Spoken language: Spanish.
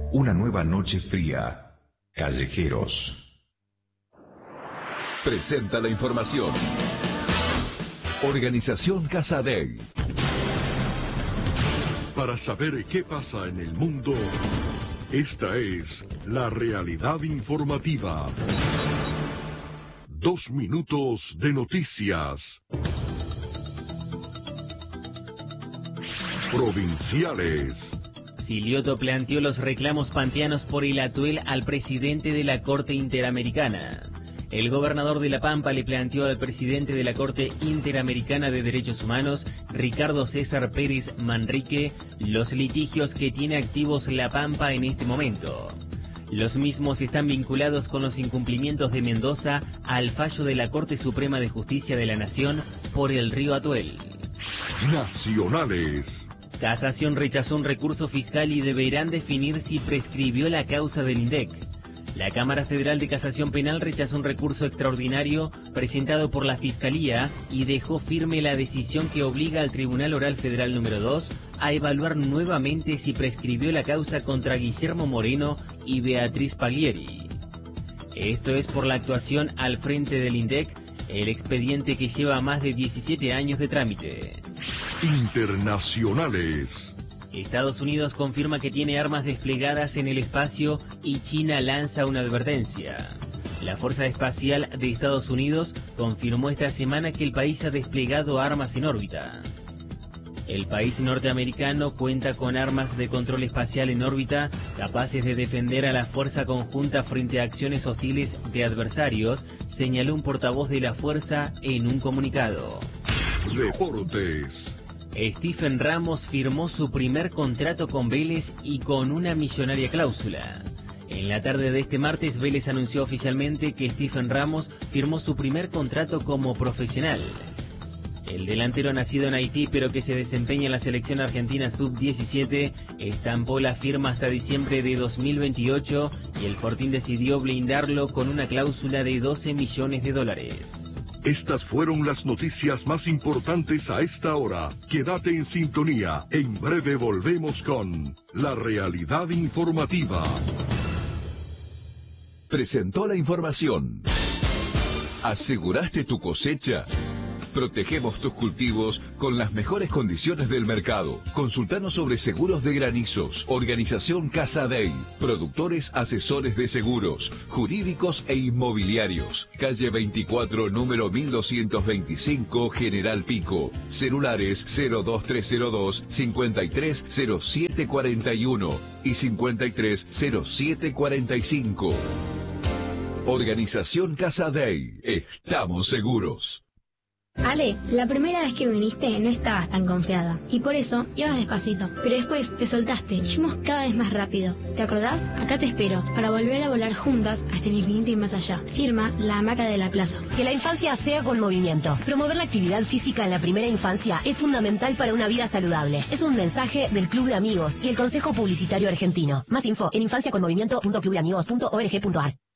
Una nueva noche fría. Callejeros. Presenta la información. Organización Casadei. Para saber qué pasa en el mundo, esta es la realidad informativa. 2 minutos de noticias. Provinciales. Silioto planteó los reclamos panteanos por el atuel al presidente de la Corte Interamericana. El gobernador de La Pampa le planteó al presidente de la Corte Interamericana de Derechos Humanos, Ricardo César Pérez Manrique, los litigios que tiene activos La Pampa en este momento. Los mismos están vinculados con los incumplimientos de Mendoza al fallo de la Corte Suprema de Justicia de la Nación por el río Atuel. Nacionales. Casación rechazó un recurso fiscal y deberán definir si prescribió la causa del INDEC. La Cámara Federal de Casación Penal rechazó un recurso extraordinario presentado por la Fiscalía y dejó firme la decisión que obliga al Tribunal Oral Federal número 2 a evaluar nuevamente si prescribió la causa contra Guillermo Moreno y Beatriz Paglieri. Esto es por la actuación al frente del INDEC, el expediente que lleva más de 17 años de trámite. Internacionales. Estados Unidos confirma que tiene armas desplegadas en el espacio y China lanza una advertencia. La Fuerza Espacial de Estados Unidos confirmó esta semana que el país ha desplegado armas en órbita. El país norteamericano cuenta con armas de control espacial en órbita capaces de defender a la fuerza conjunta frente a acciones hostiles de adversarios, señaló un portavoz de la fuerza en un comunicado. Deportes. Stephen Ramos firmó su primer contrato con Vélez y con una millonaria cláusula. En la tarde de este martes, Vélez anunció oficialmente que Stephen Ramos firmó su primer contrato como profesional. El delantero nacido en Haití pero que se desempeña en la selección argentina sub-17 estampó la firma hasta diciembre de 2028 y el Fortín decidió blindarlo con una cláusula de $12 millones. Estas fueron las noticias más importantes a esta hora. Quédate en sintonía. En breve volvemos con la realidad informativa. Presentó la información. ¿Aseguraste tu cosecha? Protegemos tus cultivos con las mejores condiciones del mercado. Consultanos sobre seguros de granizos. Organización Casadei. Productores asesores de seguros, jurídicos e inmobiliarios. Calle 24, número 1225, General Pico. Celulares 02302 530741 y 530745. Organización Casadei. Estamos seguros. Ale, la primera vez que viniste no estabas tan confiada y por eso ibas despacito, pero después te soltaste y fuimos cada vez más rápido. ¿Te acordás? Acá te espero para volver a volar juntas hasta el infinito y más allá. Firma La Hamaca de la Plaza. Que la infancia sea con movimiento. Promover la actividad física en la primera infancia es fundamental para una vida saludable. Es un mensaje del Club de Amigos y el Consejo Publicitario Argentino. Más info en infanciaconmovimiento.clubdeamigos.org.ar.